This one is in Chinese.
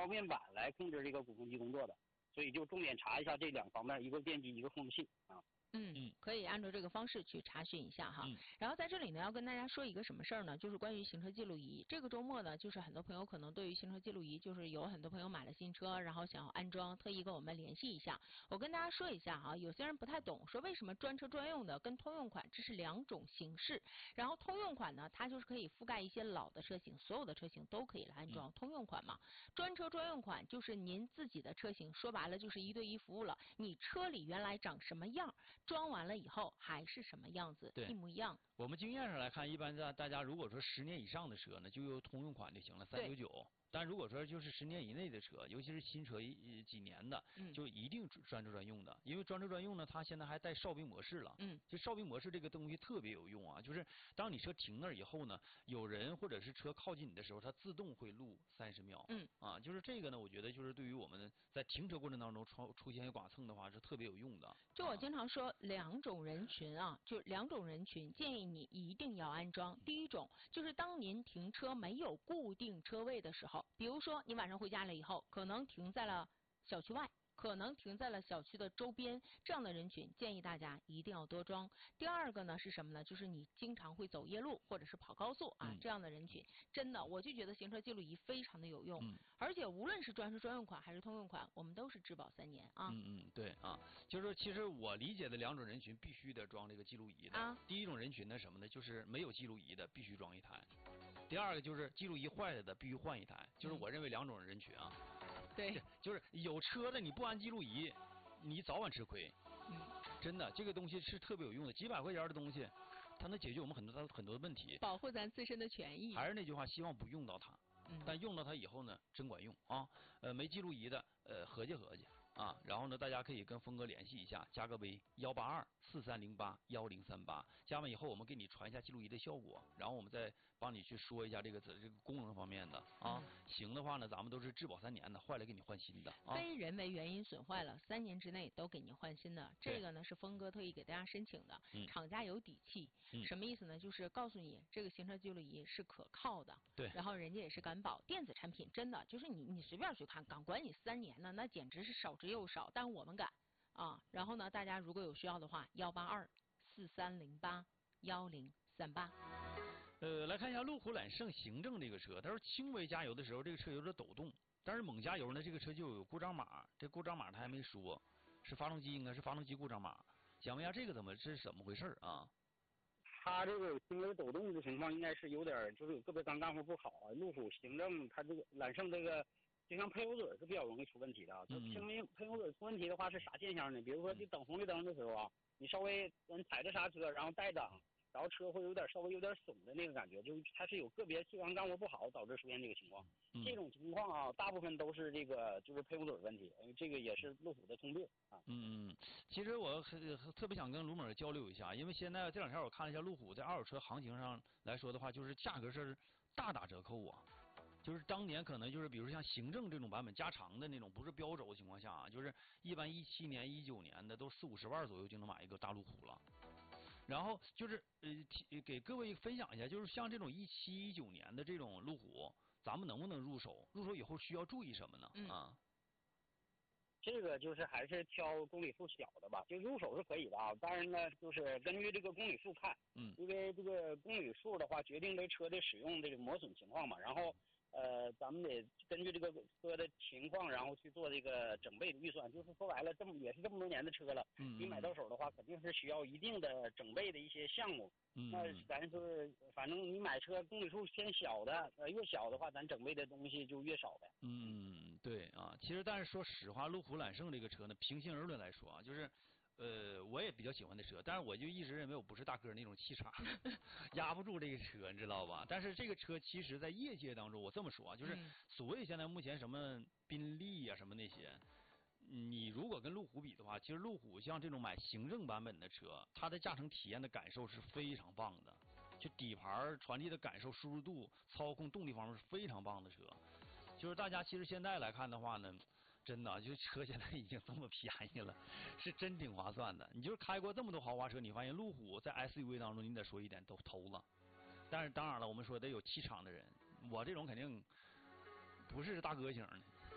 面板来控制这个鼓风机工作的，所以就重点查一下这两方面，一个电机，一个控制器啊。 可以按照这个方式去查询一下哈。然后在这里呢，要跟大家说一个什么事儿呢？就是关于行车记录仪。这个周末呢，就是很多朋友可能对于行车记录仪，就是有很多朋友买了新车，然后想要安装，特意跟我们联系一下。我跟大家说一下哈，有些人不太懂，说为什么专车专用的跟通用款这是两种形式。然后通用款呢，它就是可以覆盖一些老的车型，所有的车型都可以来安装通用款嘛。专车专用款就是您自己的车型，说白了就是一对一服务了。你车里原来长什么样，装完了以后还是什么样子，一模一样。 我们经验上来看，一般大家如果说10年以上的车呢，就用通用款就行了，399。但如果说就是10年以内的车，尤其是新车几年的，就一定专车专用的，因为专车专用呢，它现在还带哨兵模式了。就哨兵模式这个东西特别有用啊，就是当你车停那儿以后呢，有人或者是车靠近你的时候，它自动会录30秒。就是这个呢，我觉得就是对于我们在停车过程当中出现剐蹭的话是特别有用的。 就我经常说两种人群啊，就两种人群建议你一定要安装。第一种就是当您停车没有固定车位的时候。比如说，你晚上回家了以后，可能停在了小区外，可能停在了小区的周边，这样的人群建议大家一定要多装。第二个呢是什么呢？就是你经常会走夜路或者是跑高速啊，这样的人群，真的我就觉得行车记录仪非常的有用，而且无论是专车专用款还是通用款，我们都是质保3年啊。 对啊，就是说其实我理解的两种人群必须得装这个记录仪的。第一种人群呢什么呢？就是没有记录仪的必须装一台。第二个就是记录仪坏了的必须换一台，就是我认为两种人群啊。 对， 就是有车的你不安记录仪，你早晚吃亏。真的，这个东西是特别有用的，几百块钱的东西，它能解决我们很多的问题， 保护咱自身的权益。 还是那句话，希望不用到它。但用到它以后呢，真管用啊！没记录仪的，合计合计啊。然后呢，大家可以跟峰哥联系一下，加个微18243081038，加完以后我们给你传一下记录仪的效果，然后我们再帮你去说一下这个功能方面的啊。行的话呢，咱们都是质保3年的，坏了给你换新的。 非人为原因损坏了，3年之内都给您换新的。这个呢是峰哥特意给大家申请的，厂家有底气。什么意思呢？就是告诉你这个行车记录仪是可靠的， 对， 然后人家也是敢保。电子产品真的就是你随便去看，敢管你3年呢，那简直是少之又少。但我们敢啊！然后呢，大家如果有需要的话，18243081038。 来看一下路虎揽胜行政这个车，他说轻微加油的时候这个车有点抖动，但是猛加油呢这个车就有故障码，这故障码他还没说，是发动机应该是发动机故障码，想问一下这个是怎么回事啊？ 它这个轻微抖动的情况应该是有点就是有个别干或不好啊。路虎行政它这个揽胜这个就像喷油嘴是比较容易出问题的啊。它轻微喷油嘴出问题的话是啥现象呢？比如说你等红绿灯的时候啊，你稍微踩着刹车然后带档，然后车会稍微有点耸的那个感觉，就是它是有个别气缸干活不好导致出现这个情况。这种情况啊，大部分都是这个就是喷油嘴问题，这个也是路虎的通病啊。 其实我特别想跟卢猛交流一下，因为现在这2天我看了一下路虎在二手车行情上来说的话，就是价格是大打折扣啊。就是当年可能就是比如说像行政这种版本加长的那种不是标轴的情况下啊，就是一般17年19年的都40-50万左右就能买一个大路虎了。然后就是给各位分享一下，就是像这种17、19年的这种路虎，咱们能不能入手？入手以后需要注意什么呢？ 这个就是还是挑公里数小的吧，就入手是可以的啊。当然呢，就是根据这个公里数看，因为这个公里数的话决定这车的使用这个磨损情况嘛。然后咱们得根据这个车的情况，然后去做这个整备的预算。就是说白了，也是这么多年的车了，你买到手的话，肯定是需要一定的整备的一些项目。那咱就是反正你买车公里数偏小的，越小的话，咱整备的东西就越少呗。 对啊，其实但是说实话，路虎揽胜这个车呢，平心而论来说啊，就是我也比较喜欢这车，但是我就一直认为我不是大哥那种气场，压不住这个车，你知道吧？但是这个车其实在业界当中，我这么说啊，就是所谓现在目前什么宾利呀、什么那些。你如果跟路虎比的话，其实路虎像这种买行政版本的车，它的驾乘体验的感受是非常棒的，就底盘传递的感受、舒适度、操控、动力方面是非常棒的车。就是大家其实现在来看的话呢，真的就车现在已经这么便宜了，是真挺划算的。你就是开过这么多豪华车，你发现路虎在 SUV 当中，你得说一点都头了。但是当然了，我们说得有气场的人，我这种肯定不是大哥型的。